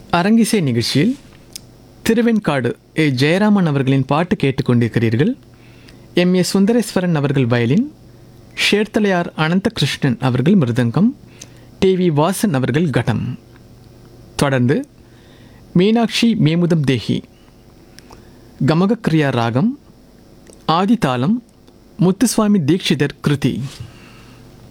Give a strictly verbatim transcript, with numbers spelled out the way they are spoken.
அரங்கிசை நிகழ்ச்சியில் திருவெண்காடு ஏ ஜெயராமன் அவர்களின் பாட்டு கேட்டுக்கொண்டிருக்கிறீர்கள். எம் ஏ சுந்தரேஸ்வரன் அவர்கள் வயலின், ஷேர்த்தலையார் அனந்தகிருஷ்ணன் அவர்கள் மிருதங்கம், டி வி வாசன் அவர்கள் கடம். தொடர்ந்து மீனாட்சி மேமுதம் தேஹி கமகக்ரியா ராகம், ஆதிதாளம், முத்துசுவாமி தீக்ஷிதர் கிருதி.